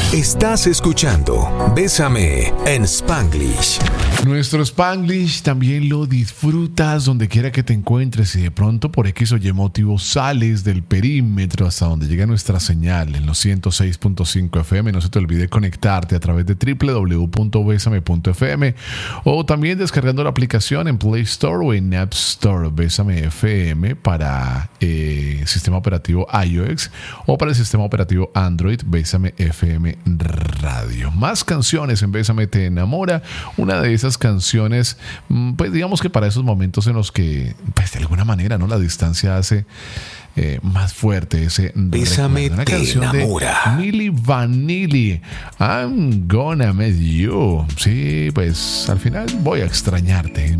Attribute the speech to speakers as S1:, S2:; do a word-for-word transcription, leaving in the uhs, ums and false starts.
S1: Estás escuchando Bésame en Spanglish.
S2: Nuestro Spanglish también lo disfrutas donde quiera que te encuentres y de pronto por X o Y motivo sales del perímetro hasta donde llega nuestra señal en los ciento seis punto cinco F M. No se te olvide conectarte a través de doble u doble u doble u punto besame punto f m o también descargando la aplicación en Play Store o en App Store Bésame F M para eh, sistema operativo iOS o para el sistema operativo Android Bésame F M Radio. Más canciones en Bésame te enamora. Una de esas canciones, pues digamos que para esos momentos en los que, pues de alguna manera, ¿no? La distancia hace eh, más fuerte ese
S1: Bésame
S2: recuerdo. Una
S1: te
S2: canción
S1: enamora.
S2: de Milli Vanilli, I'm gonna miss you. Sí, pues al final voy a extrañarte.